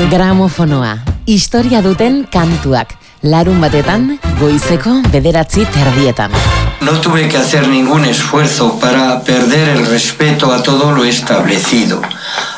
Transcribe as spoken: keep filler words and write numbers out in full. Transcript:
Gramofonoa, historia duten kantuak, larun batetan, goizeko bederatzi terdietan. No tuve que hacer ningún esfuerzo para perder el respeto a todo lo establecido.